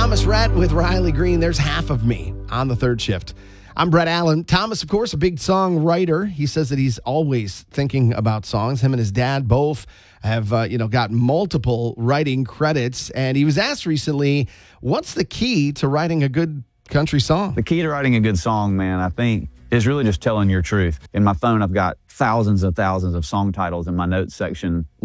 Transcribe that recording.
Thomas Rhett with Riley Green. There's Half of Me on the third shift. I'm Brett Allen. Thomas, of course, a big songwriter. He says that he's always thinking about songs. Him and his dad both have, got multiple writing credits. And he was asked recently, what's the key to writing a good country song? The key to writing a good song, man, I think, is really just telling your truth. In my phone, I've got thousands and thousands of song titles in my notes section